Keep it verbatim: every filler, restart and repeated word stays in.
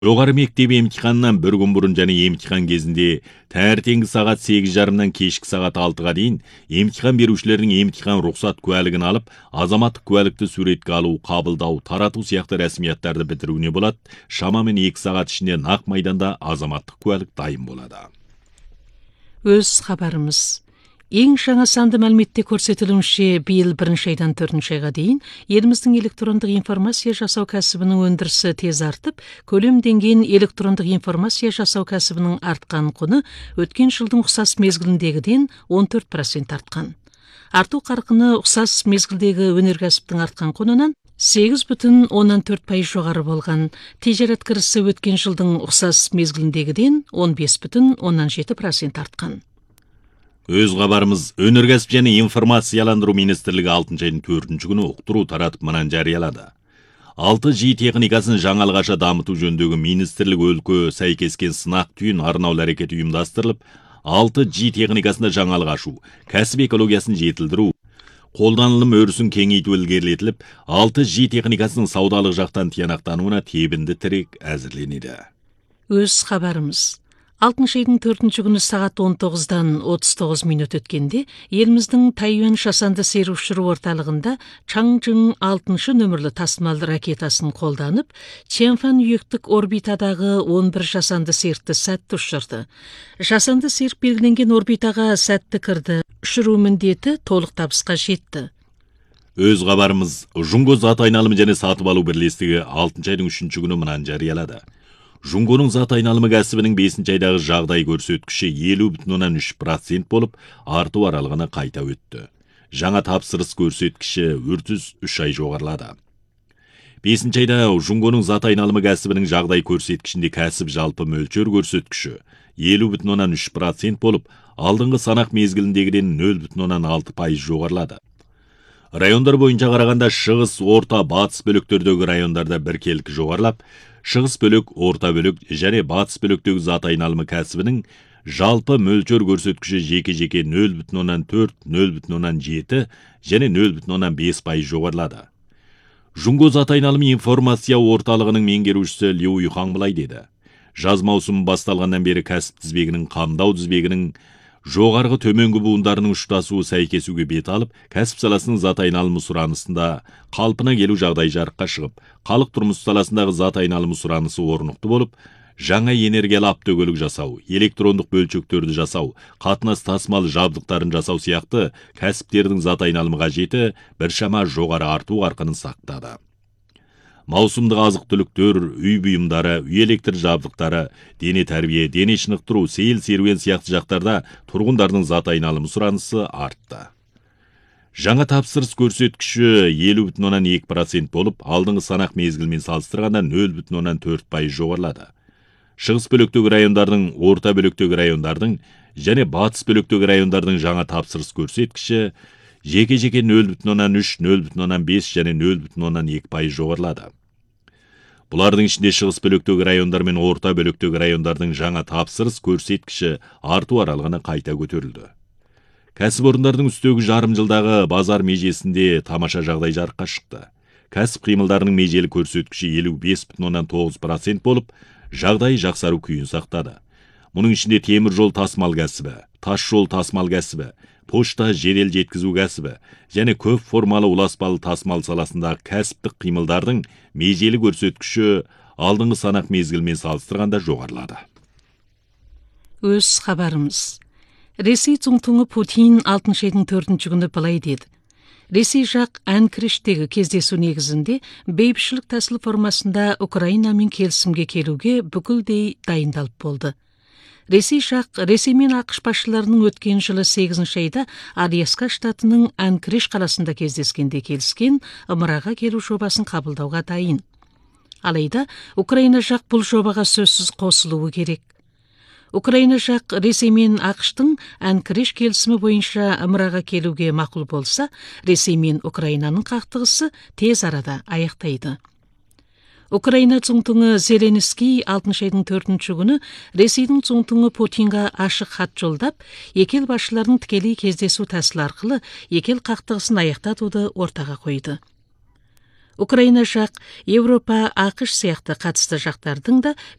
Жоғары мектеп емтиханынан бір күн бұрын және емтихан кезінде таңертеңгі сағат сегіз жарымнан кешкі сағат алтыға дейін емтихан берушілердің емтихан рұқсат куәлігін алып, азаматтық куәлікті суретке алу, қабылдау, тарату сияқты рәсмияттарды бітіруіне болады. Шамамен екі сағат ішінде нақ майданда азаматтық куәлік дайын болады. Өз хабарымыз. Ең жаңа санды мәліметте көрсетілуінше, биыл бірінші айдан төртінші айға дейін еліміздің электрондық информация жасау кәсібінің өндірісі тез артып, көлемденген электрондық информация жасау кәсібінің артқан құны өткен жылдың ұқсас мезгіліндегіден он төрт процент артқан. Арту қарқыны ұқсас мезгілдегі өнеркәсіптің артқан құнынан сегіз бүтін оннан төрт пайыз жоғары болған. Тижарат кірісі өткен жылдың ұқсас мезгіліндегіден он бес бүтін оннан жеті процент артқан. Өз хабарымыз. Өнеркәсіп және информацияландыру министрлігі алтыншы айдың төртінші күні ұқтыру таратып мынан жариялады. алты джи техникасын жаңалғаша дамыту жөніндегі министрлік өлкө сәйкескен сынақ түйін арнаулы әрекет ұйымдастырылып, алты джи техникасында жаңалық ашу, кәсіп экологиясын жетілдіру, қолданылым өрісін кеңейту ілгерілетіліп, алты джи техникасының саудалық жақтан тиянақтануына тебінді тірек әзірленеді. Өз хабарымыз. алтыншы айдың төртінші күні сағат он тоғыздан отыз тоғыз минут өткенде еліміздің Тайюань жасанды сер ұшыру орталығында Чаңжың алтыншы нөмірлі тасымал ракетасын қолданып, Чэньфэн үйектік орбитадағы он бір жасанды серікті сәтті ұшырды. Жасанды серік белгіленген орбитаға сәтті кірді. Ұшыру міндеті толық табысқа жетті. Өз хабарымыз. Жұңго зат айналымы және сатып алу бірлестігі алтыншы айдың үшінші күні мынан жариялады. Жұңгоның зат айналымы кәсібінің бесінші айдағы жағдай көрсеткіші елу бүтін оннан үш процент болып, арту аралығына қайта өтті. Жаңа тапсырыс көрсеткіші отыз үш ай жоғарылады. бесінші айда Жұңгоның зат айналымы кәсібінің жағдай көрсеткішінде кәсіп жалпы мөлшер көрсеткіші елу бүтін оннан үш процент болып, алдыңғы санақ мезгіліндегіден нөл бүтін оннан алты пайыз жоғарылады. Райондар бойынша қарағанда шығыс, орта, батыс бөліктердегі райондарда біркелкі жоғарылап, шығыс бөлік, орта бөлік және батыс бөліктегі зат айналымы кәсібінің жалпы мөлшер көрсеткіші жеке-жеке нөл бүтін оннан төрт, нөл бүтін оннан жеті және нөл бүтін оннан бес пайыз жоғарылады. Жұңго зат айналымы информация орталығының меңгерушісі Лю Юхан былай деді. Жаз маусымы басталғаннан бері кәсіп тізбегінің қамдау тізбегінің жоғарғы төменгі буындарының ұштасуы сәйкесуге бет алып, кәсіп саласының зат айналымы сұранысында қалпына келу жағдай жарыққа шығып, халық тұрмыс саласындағы зат айналымы сұранысы орнықты болып, жаңа энергиялы автокөлік жасау, электрондық бөлшектерді жасау, қатынас тасымалы жабдықтарын жасау сияқты кәсіптердің зат айналымы қажеті біршама жоғары арту қарқынын сақтады. Маусымдық азық түліктер, үй бұйымдары, үй электр жабдықтары, дене тәрбие, дене шынықтыру, сейіл серуен сияқты жақтарда тұрғындардың зат айналымы сұранысы артты. Жаңа тапсырыс көрсеткіші елу бүтін оннан екі процент болып, алдыңғы санақ мезгілмен салыстырғанда нөл бүтін оннан төрт пайыз жоғарылады. Шығыс бөліктегі райондардың, орта бөліктегі райондардың және батыс бөліктегі райондардың жаңа тапсырыс көрсеткіші жеке-жеке нөл бүтін оннан үш, нөл бүтін оннан бес және нөл бүтін оннан екі пайыз жоғарылады. Бұлардың ішінде шығыс бөліктегі райондар мен орта бөліктегі райондардың жаңа тапсырыс көрсеткіші арту аралығына қайта көтерілді. Кәсіпорындардың үстегі жарым жылдағы базар межесінде тамаша жағдай жарыққа шықты. Кәсіп қимылдарының межелі көрсеткіші елу бес бүтін оннан тоғыз процент болып, жағдай жақсару күйін сақтады. Мұның ішінде темір жол тасымал кәсібі, тас жол тасымал кәсібі, пошта жедел жеткізу кәсібі және көп формалы уласпалы тасымал саласындағы кәсіптік қимылдардың межелі көрсеткіші алдыңғы санақ мезгілмен салыстырғанда жоғарылады. Өз хабарымыз. Ресей Цзуңтуңы Путин алтыншы айдың төртінші күні былай деді. Ресей жақ Анкараштегі кездесу негізінде бейбітшілік тәсіл формасында Украинамен келісімге келуге бүкілдей дайындалып болды. Ресей жақ Ресей мен ақш басшыларының өткен жылы сегізінші айда Аляска штатының Анкараш қаласында кездескенде келіскен ымыраға келу жобасын қабылдауға дайын. Алайда Украина жақ бұл жобаға сөзсіз қосылуы керек. Украина жақ Ресей мен ақштың Анкараш келісімі бойынша ымыраға келуге мақұл болса, Ресей мен Украинаның қақтығысы тез арада аяқтайды. Украина Цзуңтуңы Зеленский алтыншы айдың төртінші күні Ресейдің Цзуңтуңы Путинға ашық хат жолдап, екі ел басшыларының тікелей кездесу тәсілі арқылы екі ел қақтығысын аяқтатуды ортаға қойды. Украина жақ Европа, ақш сияқты қатысты жақтардың да